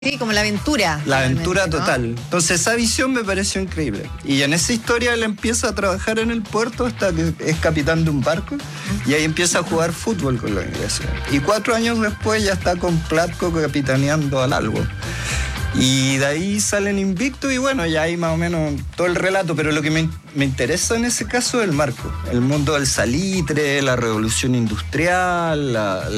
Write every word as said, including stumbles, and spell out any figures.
Sí, como la aventura. La aventura ¿no? total. Entonces esa visión me pareció increíble. Y en esa historia él empieza a trabajar en el puerto hasta que es capitán de un barco y ahí empieza a jugar fútbol con los ingleses. Y cuatro años después ya está con Platco capitaneando al Albo. Y de ahí salen invictos y bueno, ya hay más o menos todo el relato, pero lo que me, me interesa en ese caso es el marco, el mundo del salitre, la revolución industrial, la,